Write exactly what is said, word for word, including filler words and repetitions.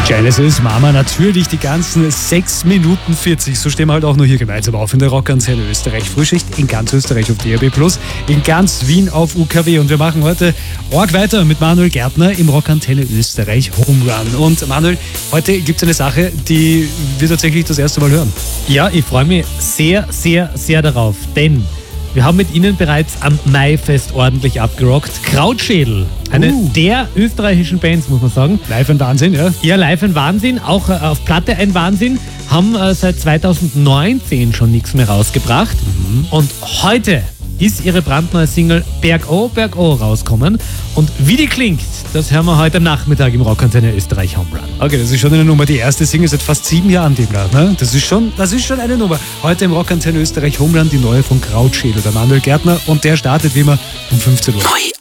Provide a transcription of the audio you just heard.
Genesis, Mama, natürlich die ganzen sechs Minuten vierzig. So stehen wir halt auch nur hier gemeinsam auf in der Rockantenne Österreich. Frühschicht in ganz Österreich auf D A B plus, in ganz Wien auf U K W. Und wir machen heute Org weiter mit Manuel Gärtner im Rockantenne Österreich Home Run. Und Manuel, heute gibt es eine Sache, die wir tatsächlich das erste Mal hören. Ja, ich freue mich sehr, sehr, sehr darauf, denn wir haben mit Ihnen bereits am Maifest ordentlich abgerockt. Krautschädel, eine Uh. der österreichischen Bands, muss man sagen. Live ein Wahnsinn, ja? Ja, live ein Wahnsinn, auch äh, auf Platte ein Wahnsinn. Haben äh, seit zweitausendneunzehn schon nichts mehr rausgebracht. Mhm. Und heute ist ihre brandneue Single Bergo, Bergo rauskommen. Und wie die klingt, das hören wir heute Nachmittag im Rockantenne Österreich Home Run. Okay, das ist schon eine Nummer. Die erste Single seit fast sieben Jahren demnach, ne? Das ist schon, das ist schon eine Nummer. Heute im Rockantenne Österreich Home Run, die neue von Krautschädel, der Manuel Gärtner. Und der startet wie immer um fünfzehn Uhr. Neu